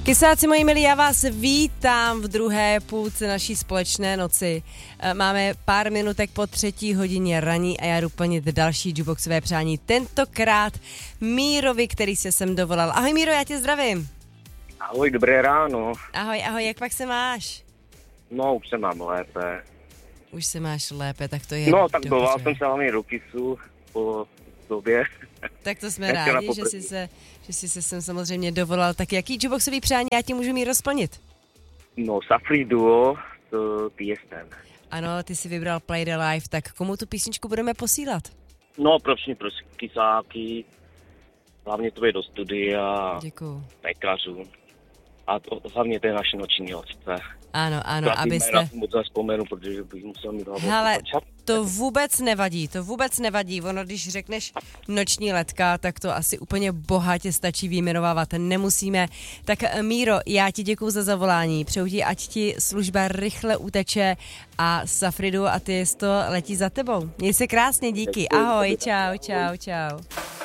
Kysáci moji milí, já vás vítám v druhé půlce naší společné noci. Máme pár minutek po 3:00 raní a já jdu plnit další jukeboxové přání. Tentokrát Mírovi, který se sem dovolal. Ahoj Míro, já tě zdravím. Ahoj, dobré ráno. Ahoj, jak pak se máš? No, už se mám lépe. Už se máš lépe, tak to je No, tak dobře. dovolal jsem se hlavně do Kysu po době. Tak to jsme rádi, že jsi se sem samozřejmě dovolal. Tak jaký jukeboxový přání já ti můžu Míro splnit? No, Safri Duo s Tiestem. Ano, ty si vybral Play the Life, tak komu tu písničku budeme posílat? No, pro Kysáky, hlavně to je do studia, Děkuju. pekařů. A to, hlavně té naše noční hostce. Ano, abyste... Já si moc vzpomenu, protože bych musel mít hlavu. Hele, to vůbec nevadí. Ono, když řekneš noční letka, tak to asi úplně bohatě stačí vyjmenovávat. Nemusíme. Tak Míro, já ti děkuju za zavolání. Přeju ti, ať ti služba rychle uteče a Safridu a ty to letí za tebou. Měj se krásně, díky. Ahoj, čau.